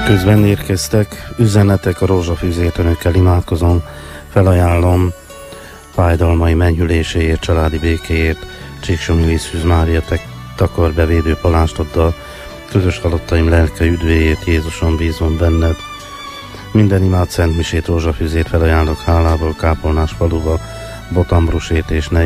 Közben érkeztek üzenetek, a rózsafűzért önökkel imádkozom, felajánlom fájdalmai enyhüléséért, családi békéért, Csíksomili Szűz Mária takarbevédő palánstoddal, közös halottaim lelke üdvéért, Jézuson bízom benned. Minden imád szent misét, rózsafűzért felajánlok hálával Kápolnás faluba, Botambrusét és